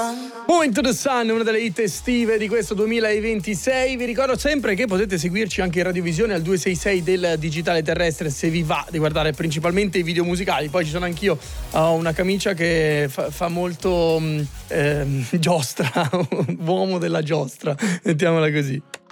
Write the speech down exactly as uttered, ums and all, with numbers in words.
Point to the Sun, una delle hit estive di questo duemilaventisei. Vi ricordo sempre che potete seguirci anche in radiovisione al duecentosessantasei del digitale terrestre, se vi va di guardare principalmente i video musicali. Poi ci sono anch'io, ho una camicia che fa, fa molto eh, giostra, uomo della giostra, mettiamola così.